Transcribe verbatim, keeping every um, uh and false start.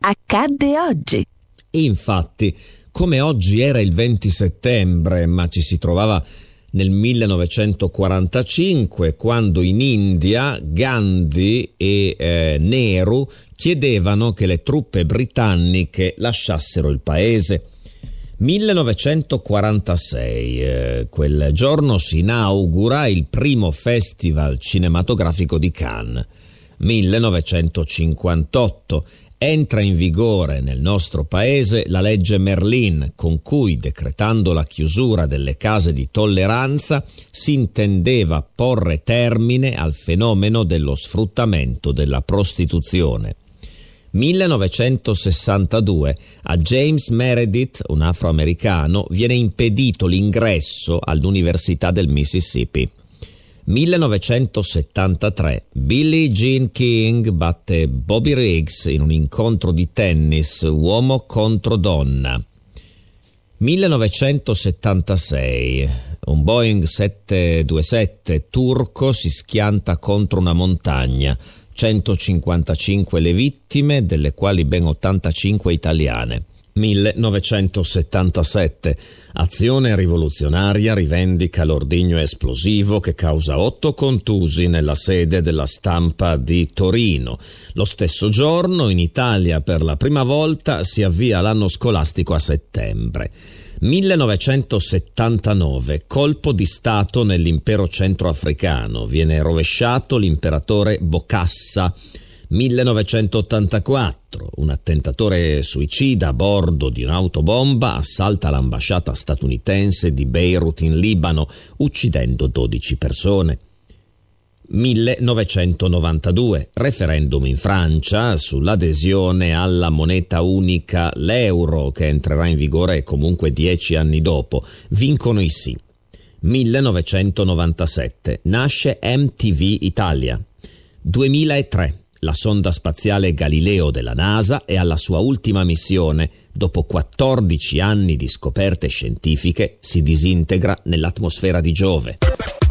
accadde oggi. Infatti, come oggi era il venti settembre, ma ci si trovava nel millenovecentoquarantacinque, quando in India Gandhi e eh, Nehru chiedevano che le truppe britanniche lasciassero il paese. millenovecentoquarantasei, eh, quel giorno si inaugura il primo festival cinematografico di Cannes. millenovecentocinquantotto, entra in vigore nel nostro paese la legge Merlin, con cui, decretando la chiusura delle case di tolleranza, si intendeva porre termine al fenomeno dello sfruttamento della prostituzione. millenovecentosessantadue, a James Meredith, un afroamericano, viene impedito l'ingresso all'Università del Mississippi. millenovecentosettantatré, Billie Jean King batte Bobby Riggs in un incontro di tennis uomo contro donna. millenovecentosettantasei, un Boeing settecentoventisette turco si schianta contro una montagna, centocinquantacinque le vittime, delle quali ben ottantacinque italiane. millenovecentosettantasette, azione rivoluzionaria rivendica l'ordigno esplosivo che causa otto contusi nella sede della Stampa di Torino. Lo stesso giorno in Italia per la prima volta si avvia l'anno scolastico a settembre. millenovecentosettantanove, colpo di stato nell'impero centroafricano, viene rovesciato l'imperatore Bokassa. millenovecentottantaquattro, un attentatore suicida a bordo di un'autobomba assalta l'ambasciata statunitense di Beirut in Libano, uccidendo dodici persone. millenovecentonovantadue, referendum in Francia sull'adesione alla moneta unica, l'euro, che entrerà in vigore comunque dieci anni dopo. Vincono i sì. millenovecentonovantasette, nasce M T V Italia. duemilatré, la sonda spaziale Galileo della NASA è alla sua ultima missione. Dopo quattordici anni di scoperte scientifiche si disintegra nell'atmosfera di Giove.